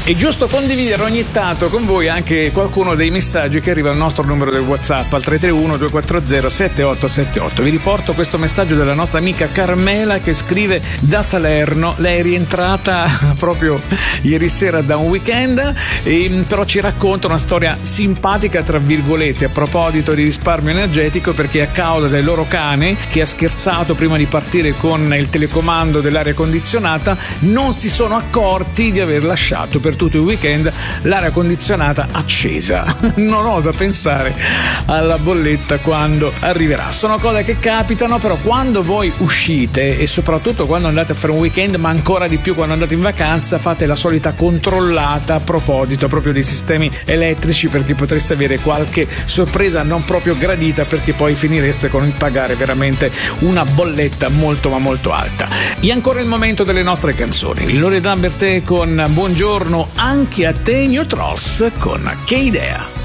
È giusto condividere ogni tanto con voi anche qualcuno dei messaggi che arriva al nostro numero del WhatsApp al 331-240-7878. Vi riporto questo messaggio della nostra amica Carmela che scrive da Salerno. Lei è rientrata proprio ieri sera da un weekend, però ci racconta una storia simpatica tra virgolette a proposito di risparmio energetico, perché a causa del loro cane che ha scherzato prima di partire con il telecomando dell'aria condizionata non si sono accorti di aver lasciato per tutto il weekend l'aria condizionata accesa. Non osa pensare alla bolletta quando arriverà. Sono cose che capitano, però quando voi uscite e soprattutto quando andate a fare un weekend, ma ancora di più quando andate in vacanza, fate la solita controllata a proposito proprio dei sistemi elettrici, perché potreste avere qualche sorpresa non proprio gradita, perché poi finireste con il pagare veramente una bolletta molto ma molto alta. E ancora il momento delle nostre canzoni. Loredana Bertè con Buongiorno anche a te, New Trolls con Che idea.